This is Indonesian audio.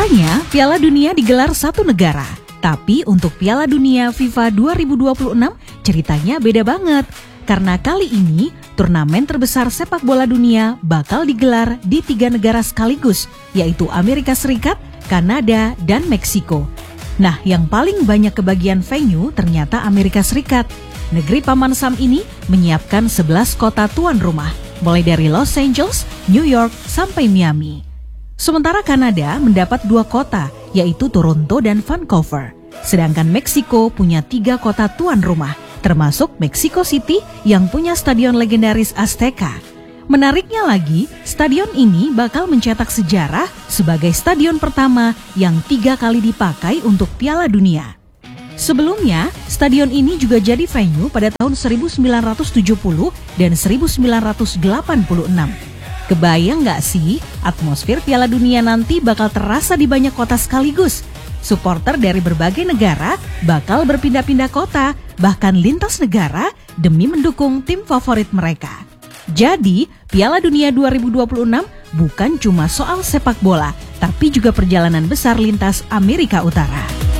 Biasanya Piala Dunia digelar satu negara, tapi untuk Piala Dunia FIFA 2026 ceritanya beda banget. Karena kali ini turnamen terbesar sepak bola dunia bakal digelar di 3 negara sekaligus, yaitu Amerika Serikat, Kanada, dan Meksiko. Nah, yang paling banyak kebagian venue ternyata Amerika Serikat. Negeri Paman Sam ini menyiapkan 11 kota tuan rumah, mulai dari Los Angeles, New York, sampai Miami. Sementara Kanada mendapat 2 kota, yaitu Toronto dan Vancouver. Sedangkan Meksiko punya 3 kota tuan rumah, termasuk Mexico City yang punya stadion legendaris Azteca. Menariknya lagi, stadion ini bakal mencetak sejarah sebagai stadion pertama yang 3 kali dipakai untuk Piala Dunia. Sebelumnya, stadion ini juga jadi venue pada tahun 1970 dan 1986. Kebayang nggak sih, atmosfer Piala Dunia nanti bakal terasa di banyak kota sekaligus. Supporter dari berbagai negara bakal berpindah-pindah kota, bahkan lintas negara demi mendukung tim favorit mereka. Jadi, Piala Dunia 2026 bukan cuma soal sepak bola, tapi juga perjalanan besar lintas Amerika Utara.